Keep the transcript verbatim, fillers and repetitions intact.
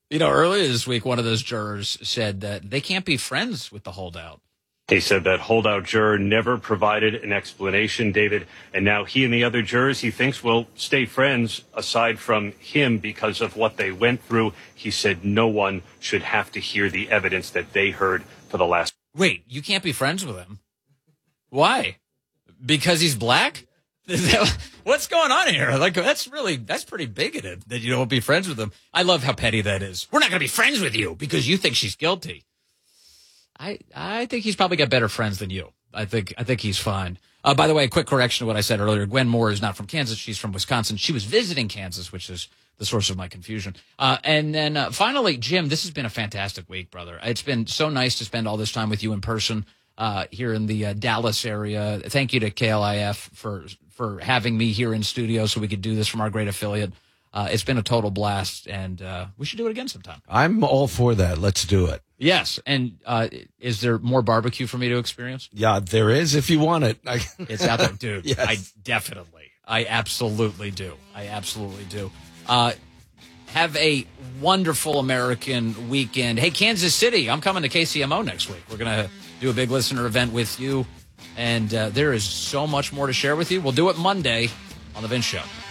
You know, earlier this week, one of those jurors said that they can't be friends with the holdout. He said that holdout juror never provided an explanation, David, and now he and the other jurors he thinks will stay friends aside from him because of what they went through. He said no one should have to hear the evidence that they heard for the last. Wait, you can't be friends with him? Why? Because he's black? What's going on here? Like, that's really, that's pretty bigoted that you don't be friends with him. I love how petty that is. We're not going to be friends with you because you think she's guilty. I I think he's probably got better friends than you. I think I think he's fine. Uh, by the way, a quick correction to what I said earlier. Gwen Moore is not from Kansas. She's from Wisconsin. She was visiting Kansas, which is the source of my confusion. Uh, and then uh, finally, Jim, this has been a fantastic week, brother. It's been so nice to spend all this time with you in person uh, here in the uh, Dallas area. Thank you to K L I F for for having me here in studio so we could do this from our great affiliate. Uh, it's been a total blast, and uh, we should do it again sometime. I'm all for that. Let's do it. Yes, and uh, is there more barbecue for me to experience? Yeah, there is if you want it. It's out there, dude. Yes. I definitely, I absolutely do. I absolutely do. Uh, have a wonderful American weekend. Hey, Kansas City, I'm coming to K C M O next week. We're going to do a big listener event with you, and uh, there is so much more to share with you. We'll do it Monday on The Vince Show.